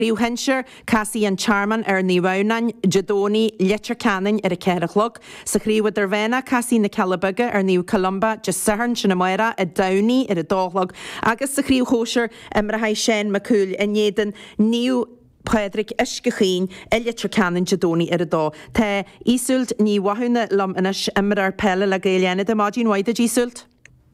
Ríú henseir Cassie an Charman níhhanan Jadóní letar canin a ceirichlog sa chríomh ar bhéna Cassie na Calabaga níú Columba just saharn sin na mara a daní a dólog agus sa chríomh hóseir imrathaid sin macúil a néan níú Pedric Iscachin letar canin Jadóní dó. Tá ísult ní wahúna lom inis imar pelle le géileanna de mádín waid a dísult.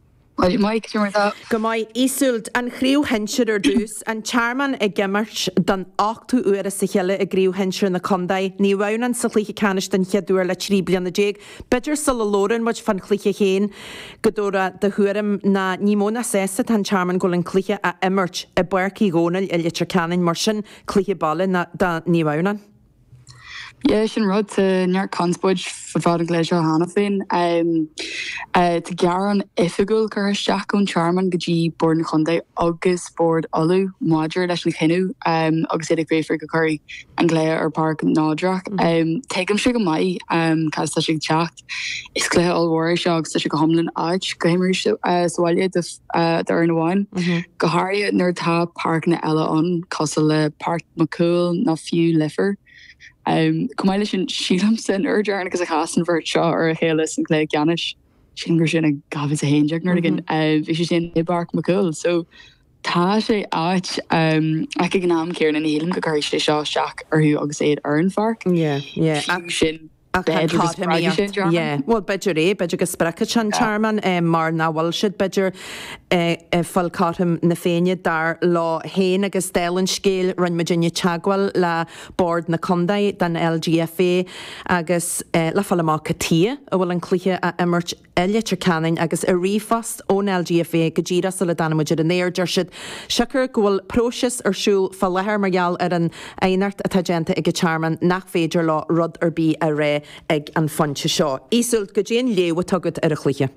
Go mai ísult an chríú henseir dús an Charman a gimmert dan 8 uair sa cheile a gríú henseir na condaid ní bhhanan sa chluiche canis den cheadúir le trí bliana déag. Beidir sa lóran muid fan chluiche chéin godóra de thuarim na nímóna sésa tan Charman go an chluiche a immert a buircí gónal a letar canin mar sin chluiche balle na ní bhhanan. Ja, sin rud near consbud fad an gléisio hána féin. Tá gearan ifigúil gur seaachún Charman go dtí bord na chundaid agus bord olú máidir leis na chinú agus éidir gréifir go chuirí an gléir ar park nádraach. Teigem si go mai cos tá si teacht is cléir allhhair seo agus tá si go homlinn áit go himir sáile ar an bháin. Go háir nuair tá park na eile an cos le park macúil na fiú lifer. Comáile sin sílam sin urdearna agus a chasan bhir seo ar a chéile an clé ganis sin gur sin a gabhas a héideach nuair agin bhí sé sin i barc macúil. So tá sé áit ag gnám céarna na hélim go chuir sé seo seach arthú agus éiad ar an farc. Sin Well, beidir beidir go sprecha an Charman mar náhil siid beidir fallcáthim na féine dar lá héin agus délan scéil run Virginia teagháil le bord na condaid den LGFA agus le fall amach catí a bhfuil an cluiche a immert letar canin agus a rifast ón LGFA go ddíra sa le danmuidir an éidir siid sicar gohfuil prósis arsúil fall lethir margheall ar an éonart a tagénta ag go Charman nach féidir lá rud ar bí a ré ag an fonte seo. Ísult go dtéon léomh tugad ar a chluiche.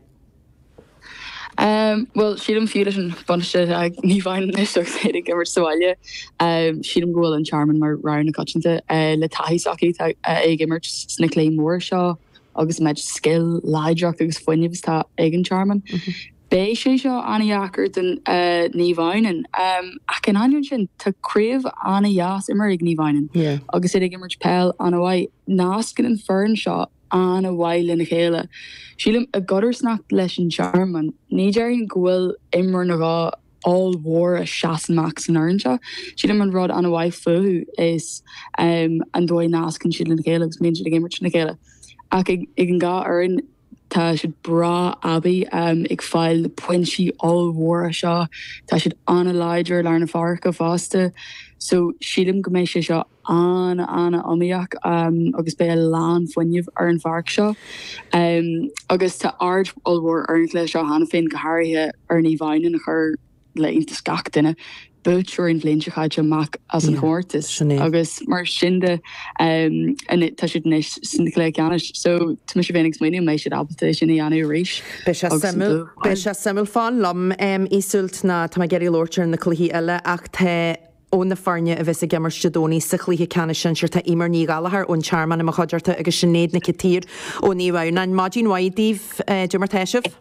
Well, sílam fiúla an boniste ag ní bhain isteach éidir gimar sáile. Sílam gohfuil an Charman mar rana coitinta le taithí ag gimmert sna clé mór seo agus meid skill leidraach agus foiinehs tá ag an Charman. Bé sé seo anaíachar den níomhhainen. Ach an anion sin tácréomh anaías immer ag níomhhainen. Agus ag immert pell an bhaid nácin an fearn seo an a bhaile na chéile. Sílam a godarsnacht leis an Charman. Ní dearann gohfuil immer na gá all war a seasan max an arnseo. Sílam an rud an a bhaid fuú is an dóid nácin siad na chéile agus mén siad ag immert na chéile. Ach ag an gá aran tá siad bra abi ag fáil le pointí all-war a seo, tá siad anna leidir le na farc go fásta, so sílim go méid sé seo anna amíach agus bé a lán foiineh ar an farc seo. Agus tá ard all-war ar an lé seo hána féin go háirithe ar ní bhainen a chur le inta scach duine. Búir in bléintse chaide mac as an chóirtas agus mar sinnde tá siad níos sin lé ceannis, so tu sé bhénig muoine mééis siad abalta sin í anú rééis. Be se samil fáin lom ísult na tá geirí lóirtear na chluí eile ach tá ón na farne a bheits a gimmar Jadóní sa chluiche ceanna sin seir tá imar ní galahar ón Charman am chuidirta agus sin néad na citír ó níomhhain na mádín waidíh Jimar Taisih?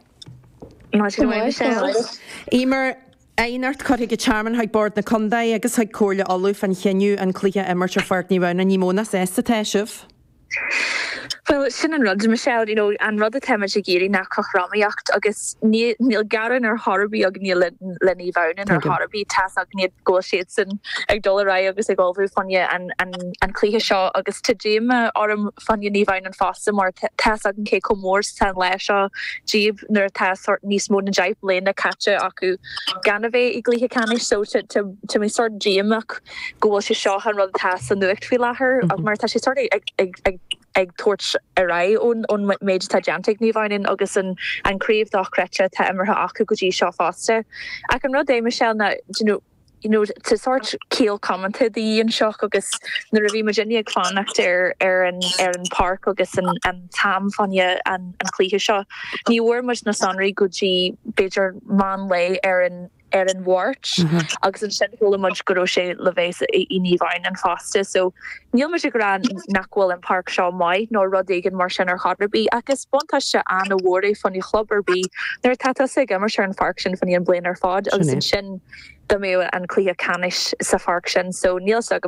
Imar Einart chuig go Charman haag bord na condaid agus haag cóirle olú fan cheniu an cluiche immert ar fart ní bhna ní móna sésta Taisih. Well, sin an rud Michelle, an rud a teime a géirí nach choramaíocht agus níl garan ar Harbí ag níl le ní bhhain ar Harbí tas ag níad ggóil siad san ag dulrá agus ag gábhrú fanne an clíthe seo agus tá déime orm fanne ní bhhain an fásta mar tas ag an cé com mór san lei seo díobh nuair tas níos mó na deip léna caite acu gan a bheith i glíthe canis so to mé sort déimeach ggóil sé seo an rud tas an nuacht fi láthair ag mar tá sé sort ag torch a ra on méid tajantic ní bhainin agus an críomh dochrete tá immertha acu go dtí seo fásta. Ac an rud é Michelle na to sort céal commented í an seo agus na ra bhí Virginia ag fánacht ar an park agus an tam fanne an clíthe seo. Ní bhfuair muid na sanraí go dtí beidir man lei ar an wart agus an sin hula muid go sé le bhééis i níomhhain an fásta, so níl muid gran nachhfuil an park seo mai nó rud éigen mar sin ar Harbí agus bonta se an bhra fanní chlubarbí nar tata sig mar se an park sin fanní an blian ar fád agus an sin do mé an clia canis sa fark sin so níl